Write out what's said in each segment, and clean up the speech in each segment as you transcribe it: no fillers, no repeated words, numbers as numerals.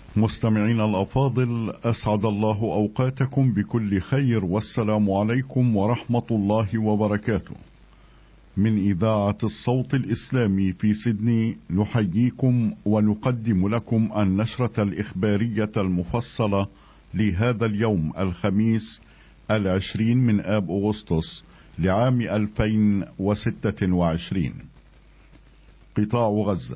مستمعين الأفاضل، أسعد الله أوقاتكم بكل خير، والسلام عليكم ورحمة الله وبركاته. من إذاعة الصوت الإسلامي في سيدني نحييكم ونقدم لكم النشرة الإخبارية المفصلة لهذا اليوم الخميس 20 من آب أغسطس لعام 2026. قطاع غزة: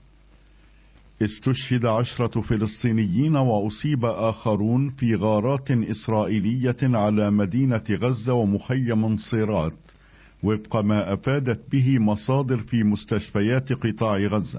استشهد 10 فلسطينيين وأصيب آخرون في غارات إسرائيلية على مدينة غزة ومخيم صيرات، وفق ما أفادت به مصادر في مستشفيات قطاع غزة.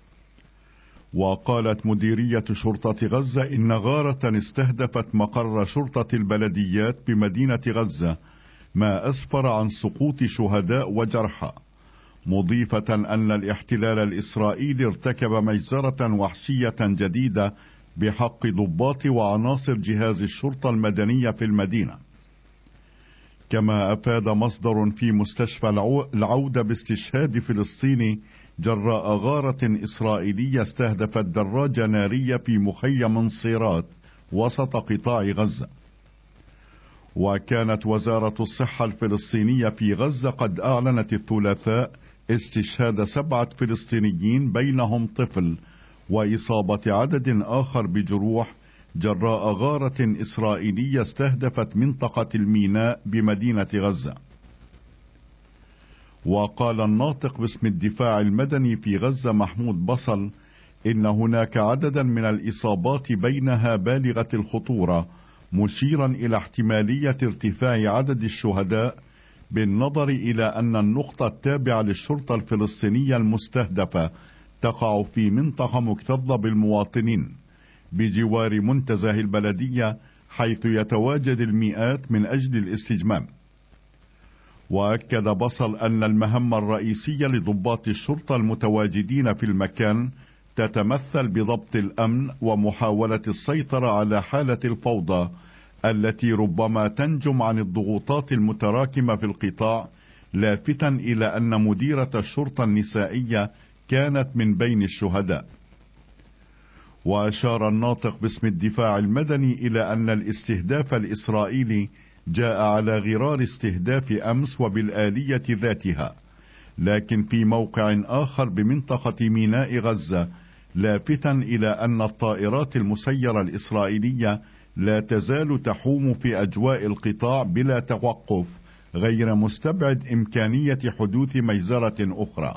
وقالت مديرية شرطة غزة إن غارة استهدفت مقر شرطة البلديات بمدينة غزة، ما أسفر عن سقوط شهداء وجرحى، مضيفة أن الاحتلال الإسرائيلي ارتكب مجزرة وحشية جديدة بحق ضباط وعناصر جهاز الشرطة المدنية في المدينة. كما أفاد مصدر في مستشفى العودة باستشهاد فلسطيني جراء غارة إسرائيلية استهدفت دراجة نارية في مخيم صيرات وسط قطاع غزة. وكانت وزارة الصحة الفلسطينية في غزة قد أعلنت الثلاثاء استشهاد 7 فلسطينيين بينهم طفل، وإصابة عدد آخر بجروح جراء غارة إسرائيلية استهدفت منطقة الميناء بمدينة غزة. وقال الناطق باسم الدفاع المدني في غزة محمود بصل إن هناك عددا من الإصابات بينها بالغة الخطورة، مشيرا إلى احتمالية ارتفاع عدد الشهداء بالنظر إلى أن النقطة التابعة للشرطة الفلسطينية المستهدفة تقع في منطقة مكتظة بالمواطنين بجوار منتزه البلدية، حيث يتواجد المئات من أجل الاستجمام. وأكد بصل أن المهمة الرئيسية لضباط الشرطة المتواجدين في المكان تتمثل بضبط الأمن ومحاولة السيطرة على حالة الفوضى التي ربما تنجم عن الضغوطات المتراكمة في القطاع، لافتا إلى أن مديرة الشرطة النسائية كانت من بين الشهداء. وأشار الناطق باسم الدفاع المدني إلى أن الاستهداف الإسرائيلي جاء على غرار استهداف أمس وبالآلية ذاتها، لكن في موقع آخر بمنطقة ميناء غزة، لافتا إلى أن الطائرات المسيرة الإسرائيلية لا تزال تحوم في أجواء القطاع بلا توقف، غير مستبعد إمكانية حدوث مجزرة أخرى.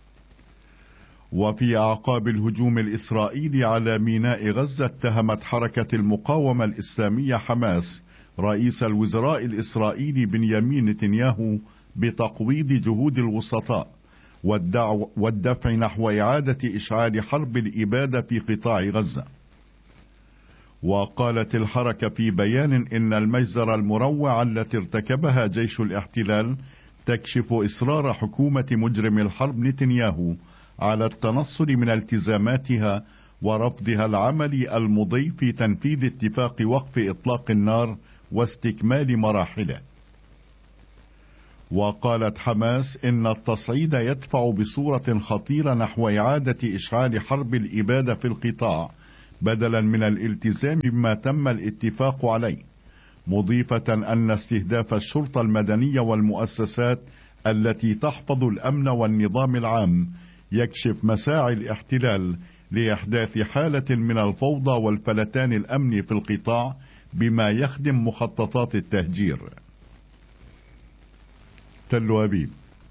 وفي أعقاب الهجوم الإسرائيلي على ميناء غزة، اتهمت حركة المقاومة الإسلامية حماس رئيس الوزراء الإسرائيلي بنيامين نتنياهو بتقويض جهود الوسطاء والدفع نحو إعادة إشعال حرب الإبادة في قطاع غزة. وقالت الحركة في بيان إن المجزرة المروعة التي ارتكبها جيش الاحتلال تكشف إصرار حكومة مجرم الحرب نتنياهو على التنصل من التزاماتها ورفضها العملي المضي في تنفيذ اتفاق وقف إطلاق النار واستكمال مراحله. وقالت حماس إن التصعيد يدفع بصورة خطيرة نحو إعادة إشعال حرب الإبادة في القطاع بدلا من الالتزام بما تم الاتفاق عليه، مضيفة أن استهداف الشرطة المدنية والمؤسسات التي تحفظ الأمن والنظام العام يكشف مساعي الاحتلال لإحداث حالة من الفوضى والفلتان الأمني في القطاع بما يخدم مخططات التهجير. تل أبيب: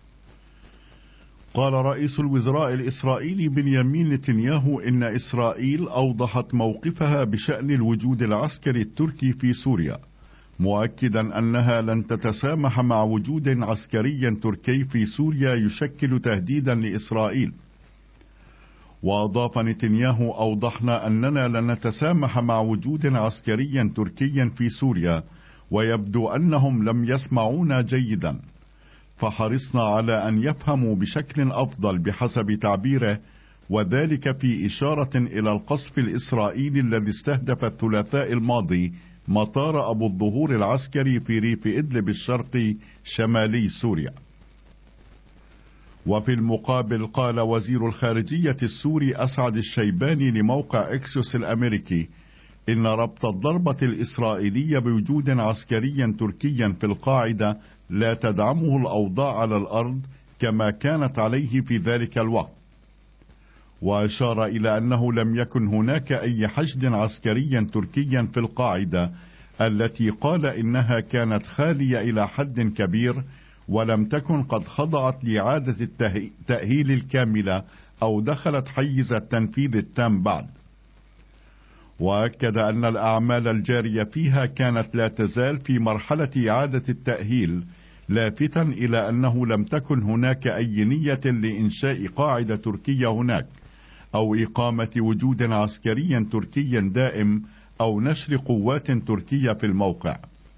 قال رئيس الوزراء الإسرائيلي بنيامين نتنياهو إن إسرائيل أوضحت موقفها بشأن الوجود العسكري التركي في سوريا، مؤكدا أنها لن تتسامح مع وجود عسكري تركي في سوريا يشكل تهديدا لإسرائيل. وأضاف نتنياهو: أوضحنا أننا لن نتسامح مع وجود عسكري تركي في سوريا، ويبدو أنهم لم يسمعونا جيدا، فحرصنا على أن يفهموا بشكل أفضل بحسب تعبيره، وذلك في إشارة إلى القصف الإسرائيلي الذي استهدف الثلاثاء الماضي مطار أبو الظهور العسكري في ريف إدلب الشرقي شمالي سوريا. وفي المقابل قال وزير الخارجية السوري أسعد الشيباني لموقع إكسيوس الأمريكي إن ربط الضربة الإسرائيلية بوجود عسكري تركي في القاعدة لا تدعمه الأوضاع على الأرض كما كانت عليه في ذلك الوقت، وأشار إلى أنه لم يكن هناك أي حشد عسكري تركي في القاعدة التي قال إنها كانت خالية إلى حد كبير ولم تكن قد خضعت لإعادة التأهيل الكاملة أو دخلت حيز التنفيذ التام بعد. وأكد أن الأعمال الجارية فيها كانت لا تزال في مرحلة إعادة التأهيل، لافتا إلى أنه لم تكن هناك أي نية لإنشاء قاعدة تركية هناك أو إقامة وجود عسكري تركي دائم أو نشر قوات تركية في الموقع.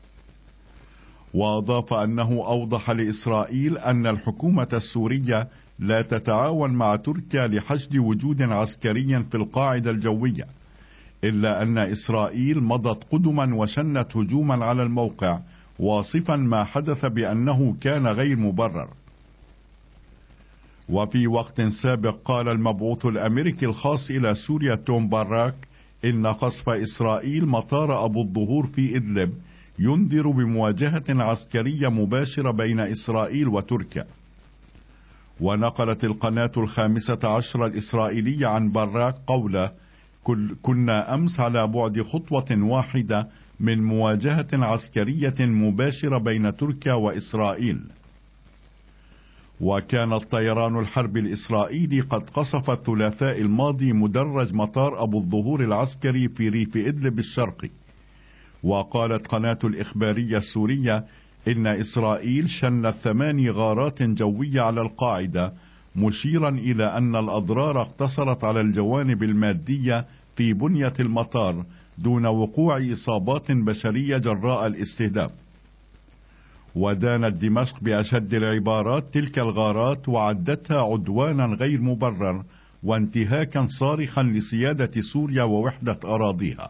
وأضاف أنه أوضح لإسرائيل أن الحكومة السورية لا تتعاون مع تركيا لحشد وجود عسكري في القاعدة الجوية، إلا أن إسرائيل مضت قدما وشنت هجوما على الموقع، واصفا ما حدث بأنه كان غير مبرر. وفي وقت سابق قال المبعوث الأمريكي الخاص إلى سوريا توم باراك إن قصف إسرائيل مطار أبو الظهور في إدلب ينذر بمواجهة عسكرية مباشرة بين إسرائيل وتركيا. ونقلت القناة ال15 الإسرائيلية عن باراك قوله: كنا أمس على بعد خطوة واحدة من مواجهة عسكرية مباشرة بين تركيا وإسرائيل. وكان الطيران الحربي الإسرائيلي قد قصف الثلاثاء الماضي مدرج مطار أبو الظهور العسكري في ريف إدلب الشرقي. وقالت قناة الإخبارية السورية إن إسرائيل شنت 8 غارات جوية على القاعدة، مشيرا إلى أن الأضرار اقتصرت على الجوانب المادية في بنية المطار دون وقوع إصابات بشرية جراء الاستهداف. ودانت دمشق بأشد العبارات تلك الغارات وعدتها عدوانا غير مبرر وانتهاكا صارخا لسيادة سوريا ووحدة أراضيها.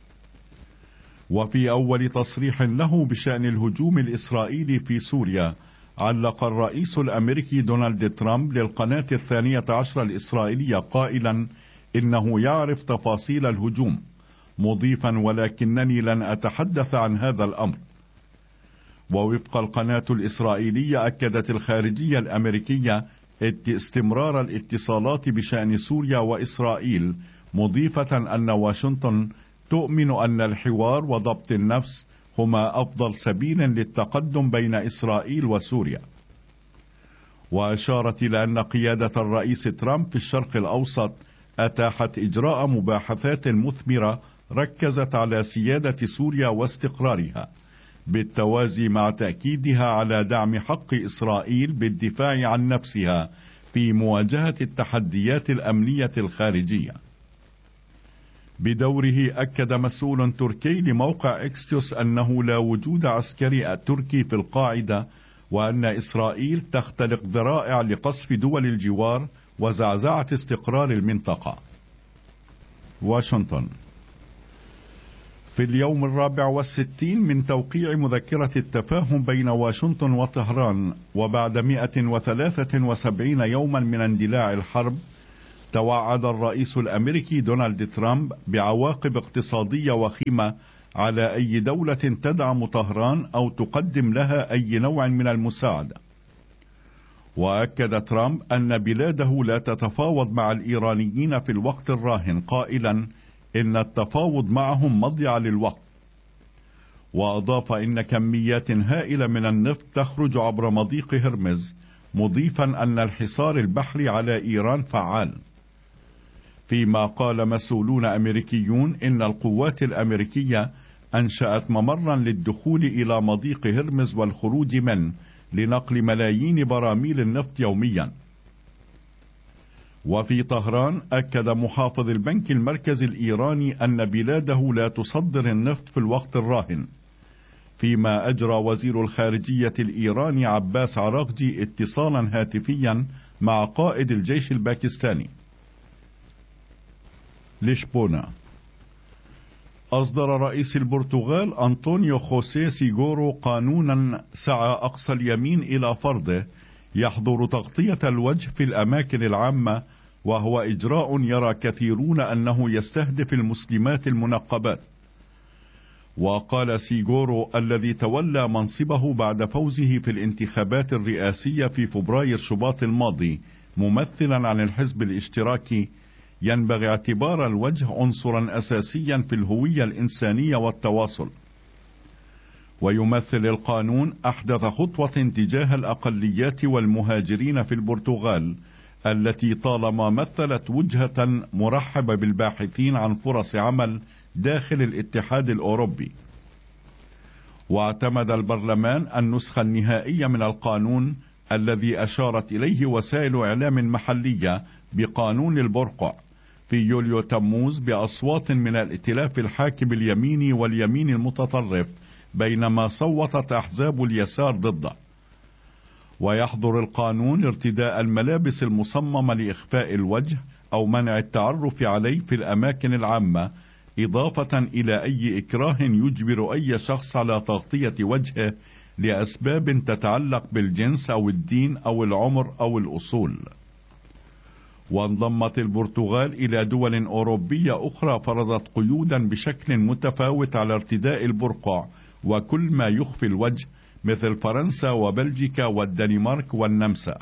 وفي أول تصريح له بشأن الهجوم الإسرائيلي في سوريا، علق الرئيس الأمريكي دونالد ترامب للقناة 12 الإسرائيلية قائلا إنه يعرف تفاصيل الهجوم، مضيفا: ولكنني لن أتحدث عن هذا الأمر. ووفق القناة الإسرائيلية أكدت الخارجية الأمريكية استمرار الاتصالات بشأن سوريا وإسرائيل، مضيفة أن واشنطن تؤمن أن الحوار وضبط النفس هما أفضل سبيل للتقدم بين إسرائيل وسوريا. وأشارت إلى أن قيادة الرئيس ترامب في الشرق الأوسط أتاحت إجراء مباحثات مثمرة ركزت على سيادة سوريا واستقرارها، بالتوازي مع تأكيدها على دعم حق إسرائيل بالدفاع عن نفسها في مواجهة التحديات الأمنية الخارجية. بدوره أكد مسؤول تركي لموقع إكسيوس أنه لا وجود عسكري تركي في القاعدة، وأن إسرائيل تختلق ذرائع لقصف دول الجوار وزعزعة استقرار المنطقة. واشنطن. في اليوم 64 من توقيع مذكرة التفاهم بين واشنطن وطهران، وبعد 173 يوما من اندلاع الحرب، توعد الرئيس الأمريكي دونالد ترامب بعواقب اقتصادية وخيمة على أي دولة تدعم طهران أو تقدم لها أي نوع من المساعدة. وأكد ترامب أن بلاده لا تتفاوض مع الإيرانيين في الوقت الراهن، قائلا إن التفاوض معهم مضيعة للوقت. وأضاف إن كميات هائلة من النفط تخرج عبر مضيق هرمز، مضيفا أن الحصار البحري على إيران فعال. فيما قال مسؤولون أمريكيون إن القوات الأمريكية أنشأت ممرا للدخول إلى مضيق هرمز والخروج منه لنقل ملايين براميل النفط يوميا. وفي طهران أكد محافظ البنك المركزي الإيراني أن بلاده لا تصدر النفط في الوقت الراهن، فيما أجرى وزير الخارجية الإيراني عباس عراقجي اتصالا هاتفيا مع قائد الجيش الباكستاني. لشبونة. أصدر رئيس البرتغال أنطونيو خوسيه سيغورو قانونا سعى أقصى اليمين إلى فرضه، يحظر تغطية الوجه في الأماكن العامة، وهو إجراء يرى كثيرون أنه يستهدف المسلمات المنقبات. وقال سيغورو الذي تولى منصبه بعد فوزه في الانتخابات الرئاسية في فبراير شباط الماضي ممثلا عن الحزب الاشتراكي: ينبغي اعتبار الوجه عنصرا أساسيا في الهوية الإنسانية والتواصل. ويمثل القانون أحدث خطوة تجاه الأقليات والمهاجرين في البرتغال، التي طالما مثلت وجهة مرحبة بالباحثين عن فرص عمل داخل الاتحاد الأوروبي. واعتمد البرلمان النسخة النهائية من القانون الذي أشارت إليه وسائل إعلام محلية بقانون البرقع في يوليو تموز بأصوات من الائتلاف الحاكم اليميني واليمين المتطرف، بينما صوتت أحزاب اليسار ضده. ويحظر القانون ارتداء الملابس المصممة لإخفاء الوجه أو منع التعرف عليه في الأماكن العامة، إضافة إلى أي إكراه يجبر أي شخص على تغطية وجهه لأسباب تتعلق بالجنس أو الدين أو العمر أو الأصول. وانضمت البرتغال إلى دول أوروبية أخرى فرضت قيودا بشكل متفاوت على ارتداء البرقع وكل ما يخفي الوجه، مثل فرنسا وبلجيكا والدنمارك والنمسا.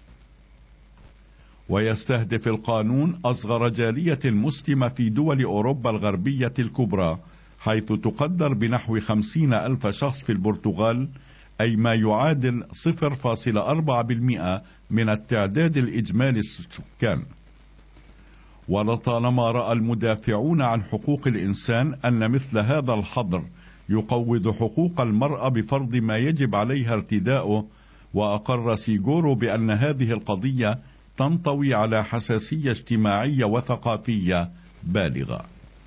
ويستهدف القانون أصغر جالية مسلمة في دول أوروبا الغربية الكبرى، حيث تقدر بنحو 50,000 شخص في البرتغال، أي ما يعادل 0.4% من التعداد الإجمالي السكان. ولطالما رأى المدافعون عن حقوق الإنسان أن مثل هذا الحظر يقوض حقوق المرأة بفرض ما يجب عليها ارتداؤه، وأقر سيغورو بأن هذه القضية تنطوي على حساسية اجتماعية وثقافية بالغة.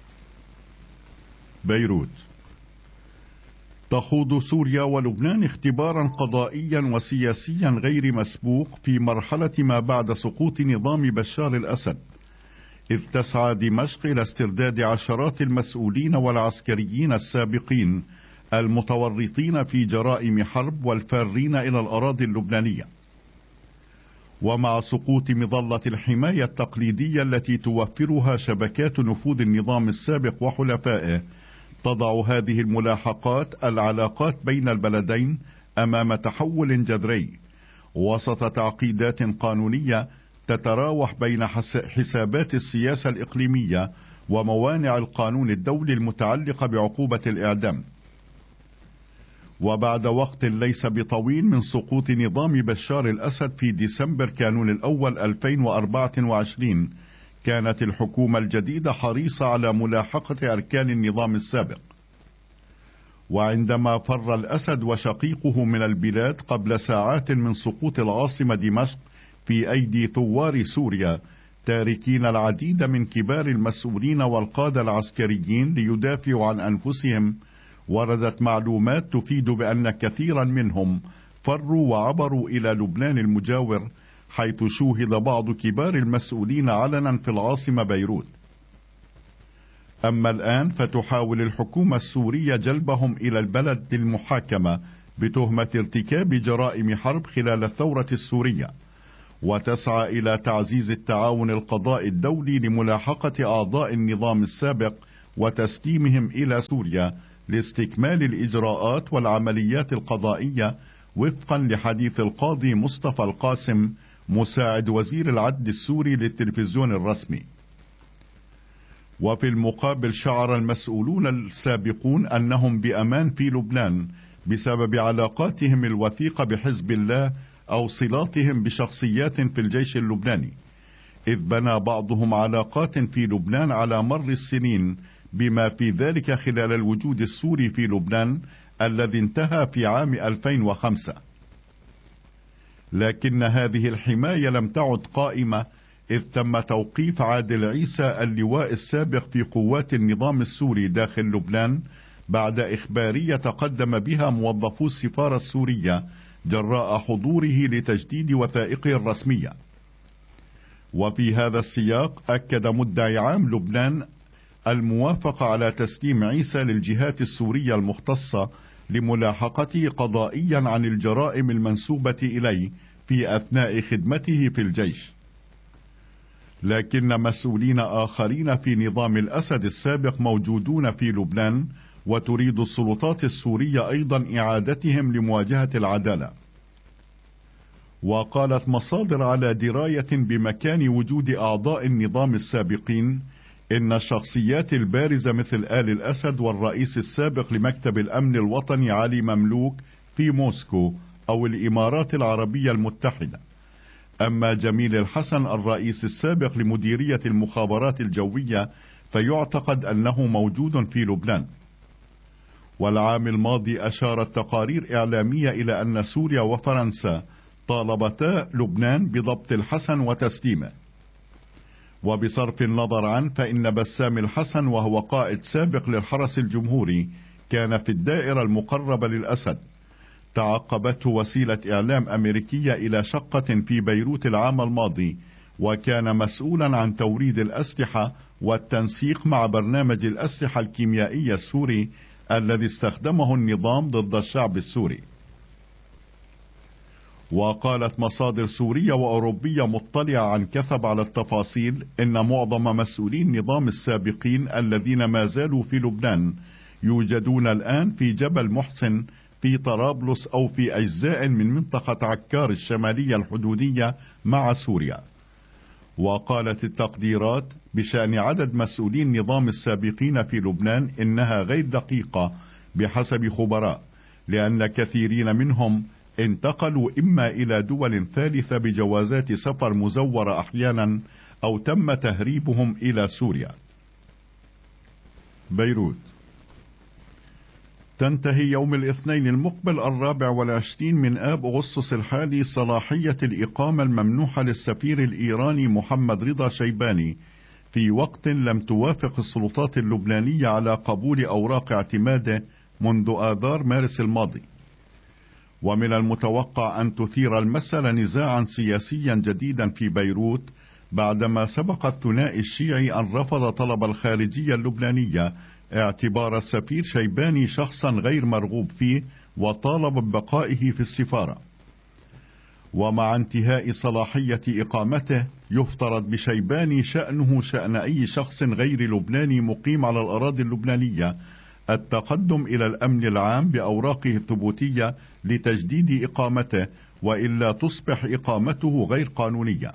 بيروت. تخوض سوريا ولبنان اختبارا قضائيا وسياسيا غير مسبوق في مرحلة ما بعد سقوط نظام بشار الأسد، إذ تسعى دمشق إلى استرداد عشرات المسؤولين والعسكريين السابقين المتورطين في جرائم حرب والفارين إلى الأراضي اللبنانية. ومع سقوط مظلة الحماية التقليدية التي توفرها شبكات نفوذ النظام السابق وحلفائه، تضع هذه الملاحقات العلاقات بين البلدين أمام تحول جذري، وسط تعقيدات قانونية تتراوح بين حسابات السياسة الإقليمية وموانع القانون الدولي المتعلقة بعقوبة الإعدام. وبعد وقت ليس بطويل من سقوط نظام بشار الأسد في ديسمبر كانون الأول 2024، كانت الحكومة الجديدة حريصة على ملاحقة أركان النظام السابق. وعندما فر الأسد وشقيقه من البلاد قبل ساعات من سقوط العاصمة دمشق في أيدي ثوار سوريا، تاركين العديد من كبار المسؤولين والقادة العسكريين ليدافعوا عن أنفسهم، وردت معلومات تفيد بأن كثيرا منهم فروا وعبروا إلى لبنان المجاور، حيث شوهد بعض كبار المسؤولين علنا في العاصمة بيروت. أما الآن فتحاول الحكومة السورية جلبهم إلى البلد للمحاكمة بتهمة ارتكاب جرائم حرب خلال الثورة السورية، وتسعى إلى تعزيز التعاون القضائي الدولي لملاحقة أعضاء النظام السابق وتسليمهم إلى سوريا لاستكمال الإجراءات والعمليات القضائية، وفقا لحديث القاضي مصطفى القاسم مساعد وزير العدل السوري للتلفزيون الرسمي. وفي المقابل شعر المسؤولون السابقون أنهم بأمان في لبنان بسبب علاقاتهم الوثيقة بحزب الله أو صلاتهم بشخصيات في الجيش اللبناني، إذ بنى بعضهم علاقات في لبنان على مر السنين، بما في ذلك خلال الوجود السوري في لبنان الذي انتهى في عام 2005. لكن هذه الحماية لم تعد قائمة، إذ تم توقيف عادل عيسى اللواء السابق في قوات النظام السوري داخل لبنان بعد إخبارية تقدم بها موظفو السفارة السورية جراء حضوره لتجديد وثائقه الرسمية. وفي هذا السياق أكد مدعي عام لبنان الموافقة على تسليم عيسى للجهات السورية المختصة لملاحقته قضائيا عن الجرائم المنسوبة إليه في أثناء خدمته في الجيش. لكن مسؤولين آخرين في نظام الأسد السابق موجودون في لبنان، وتريد السلطات السورية أيضا إعادتهم لمواجهة العدالة. وقالت مصادر على دراية بمكان وجود أعضاء النظام السابقين إن الشخصيات البارزة مثل آل الأسد والرئيس السابق لمكتب الأمن الوطني علي مملوك في موسكو أو الإمارات العربية المتحدة. أما جميل الحسن الرئيس السابق لمديرية المخابرات الجوية فيعتقد أنه موجود في لبنان. والعام الماضي أشارت تقارير إعلامية إلى أن سوريا وفرنسا طالبتا لبنان بضبط الحسن وتسليمه. وبصرف النظر عنه فإن بسام الحسن وهو قائد سابق للحرس الجمهوري كان في الدائرة المقربة للأسد. تعقبته وسيلة إعلام أمريكية إلى شقة في بيروت العام الماضي، وكان مسؤولا عن توريد الأسلحة والتنسيق مع برنامج الأسلحة الكيميائية السوري الذي استخدمه النظام ضد الشعب السوري. وقالت مصادر سورية وأوروبية مطلعة عن كثب على التفاصيل إن معظم مسؤولي النظام السابقين الذين ما زالوا في لبنان يوجدون الآن في جبل محسن في طرابلس أو في أجزاء من منطقة عكار الشمالية الحدودية مع سوريا. وقالت التقديرات بشأن عدد مسؤولي النظام السابقين في لبنان إنها غير دقيقة بحسب خبراء، لأن كثيرين منهم انتقلوا إما إلى دول ثالثة بجوازات سفر مزورة أحيانا، أو تم تهريبهم إلى سوريا. بيروت. تنتهي يوم الاثنين المقبل 24 من آب أغسطس الحالي صلاحية الإقامة الممنوحة للسفير الإيراني محمد رضا شيباني في وقت لم توافق السلطات اللبنانية على قبول أوراق اعتماده منذ آذار مارس الماضي. ومن المتوقع أن تثير المسألة نزاعا سياسيا جديدا في بيروت بعدما سبق الثنائي الشيعي أن رفض طلب الخارجية اللبنانية اعتبار السفير شيباني شخصا غير مرغوب فيه، وطالب ببقائه في السفارة. ومع انتهاء صلاحية إقامته يفترض بشيباني شأنه شأن أي شخص غير لبناني مقيم على الأراضي اللبنانية التقدم إلى الأمن العام بأوراقه الثبوتية لتجديد إقامته، وإلا تصبح إقامته غير قانونية.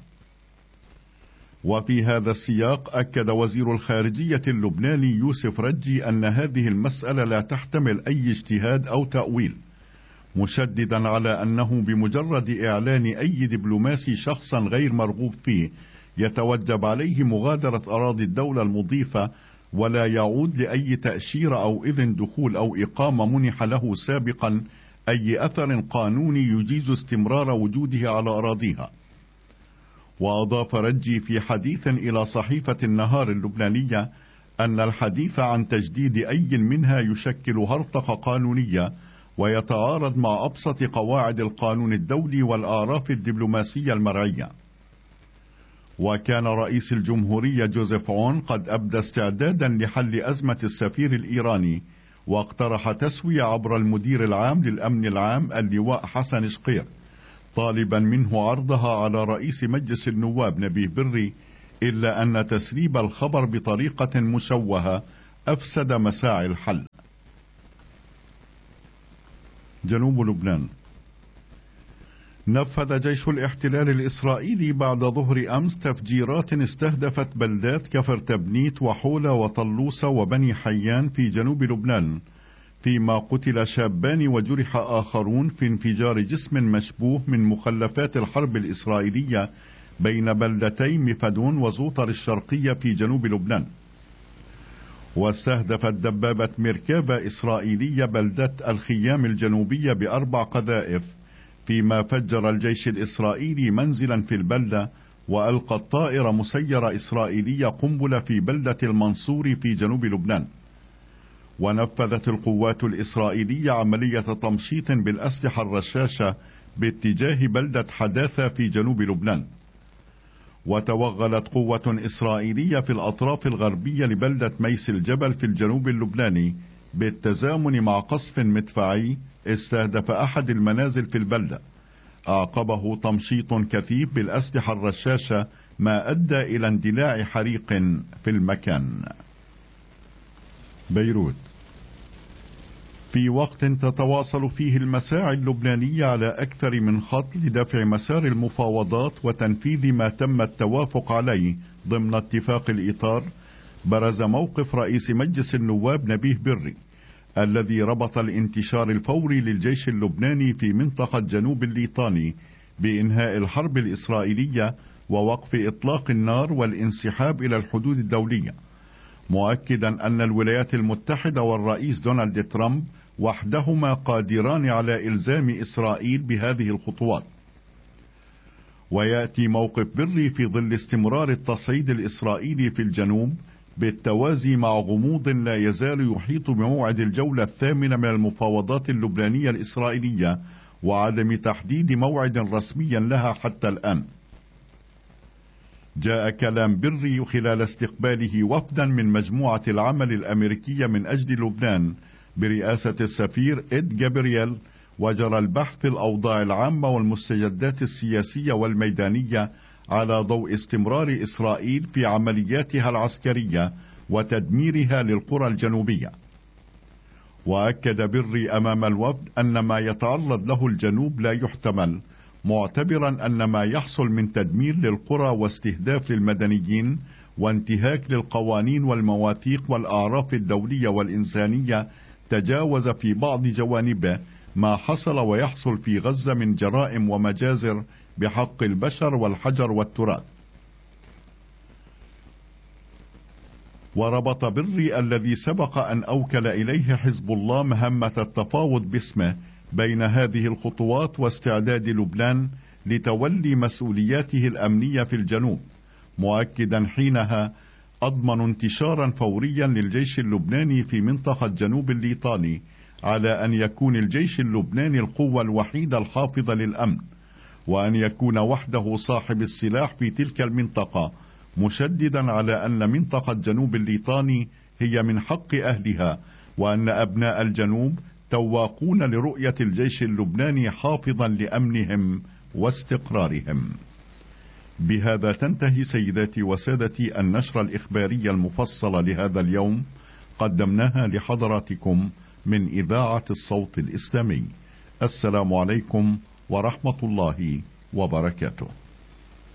وفي هذا السياق أكد وزير الخارجية اللبناني يوسف رجي أن هذه المسألة لا تحتمل أي اجتهاد أو تأويل، مشددا على أنه بمجرد إعلان أي دبلوماسي شخصا غير مرغوب فيه يتوجب عليه مغادرة أراضي الدولة المضيفة، ولا يعود لأي تأشيرة أو إذن دخول أو إقامة منح له سابقا أي أثر قانوني يجيز استمرار وجوده على أراضيها. وأضاف رجي في حديث إلى صحيفة النهار اللبنانية أن الحديث عن تجديد أي منها يشكل هرطقة قانونية ويتعارض مع أبسط قواعد القانون الدولي والآراف الدبلوماسية المرعية. وكان رئيس الجمهورية جوزيف عون قد أبدى استعدادا لحل أزمة السفير الإيراني، واقترح تسوية عبر المدير العام للأمن العام اللواء حسن شقير، طالبا منه عرضها على رئيس مجلس النواب نبيه بري، إلا أن تسريب الخبر بطريقة مشوهة أفسد مساعي الحل. جنوب لبنان. نفذ جيش الاحتلال الإسرائيلي بعد ظهر أمس تفجيرات استهدفت بلدات كفر تبنيت وحولة وطلوسة وبني حيان في جنوب لبنان، فيما قتل شابان وجرح آخرون في انفجار جسم مشبوه من مخلفات الحرب الإسرائيلية بين بلدتي مفدون وزوطر الشرقية في جنوب لبنان. واستهدفت دبابة مركبة إسرائيلية بلدة الخيام الجنوبية ب4 قذائف، فيما فجر الجيش الإسرائيلي منزلا في البلدة، وألقت طائرة مسيرة إسرائيلية قنبلة في بلدة المنصور في جنوب لبنان. ونفذت القوات الإسرائيلية عملية تمشيط بالأسلحة الرشاشة باتجاه بلدة حداثة في جنوب لبنان. وتوغلت قوة إسرائيلية في الأطراف الغربية لبلدة ميس الجبل في الجنوب اللبناني بالتزامن مع قصف مدفعي استهدف أحد المنازل في البلدة، أعقبه تمشيط كثيف بالأسلحة الرشاشة ما أدى إلى اندلاع حريق في المكان. بيروت. في وقت تتواصل فيه المساعي اللبنانية على أكثر من خط لدفع مسار المفاوضات وتنفيذ ما تم التوافق عليه ضمن اتفاق الإطار، برز موقف رئيس مجلس النواب نبيه بري الذي ربط الانتشار الفوري للجيش اللبناني في منطقة جنوب الليطاني بإنهاء الحرب الإسرائيلية ووقف إطلاق النار والانسحاب إلى الحدود الدولية، مؤكدا أن الولايات المتحدة والرئيس دونالد ترامب وحدهما قادران على إلزام إسرائيل بهذه الخطوات. ويأتي موقف بري في ظل استمرار التصعيد الإسرائيلي في الجنوب بالتوازي مع غموض لا يزال يحيط بموعد الجولة الثامنة من المفاوضات اللبنانية الإسرائيلية وعدم تحديد موعد رسميا لها حتى الآن. جاء كلام بري خلال استقباله وفدا من مجموعة العمل الأمريكية من أجل لبنان برئاسة السفير إد جابرييل، وجرى البحث في الأوضاع العامة والمستجدات السياسية والميدانية على ضوء استمرار إسرائيل في عملياتها العسكرية وتدميرها للقرى الجنوبية. وأكد بري أمام الوفد أن ما يتعرض له الجنوب لا يحتمل، معتبرا أن ما يحصل من تدمير للقرى واستهداف للمدنيين وانتهاك للقوانين والمواثيق والأعراف الدولية والإنسانية تجاوز في بعض جوانبه ما حصل ويحصل في غزة من جرائم ومجازر بحق البشر والحجر والتراث. وربط بري الذي سبق أن أوكل إليه حزب الله مهمة التفاوض باسمه بين هذه الخطوات واستعداد لبنان لتولي مسؤولياته الأمنية في الجنوب، مؤكدا حينها أضمن انتشارا فوريا للجيش اللبناني في منطقة جنوب الليطاني على أن يكون الجيش اللبناني القوة الوحيدة الحافظة للأمن، وأن يكون وحده صاحب السلاح في تلك المنطقة، مشددا على أن منطقة جنوب الليطاني هي من حق أهلها، وأن أبناء الجنوب تواقون لرؤية الجيش اللبناني حافظا لأمنهم واستقرارهم. بهذا تنتهي سيداتي وسادتي النشرة الإخبارية المفصلة لهذا اليوم، قدمناها لحضراتكم من إذاعة الصوت الإسلامي. السلام عليكم ورحمة الله وبركاته.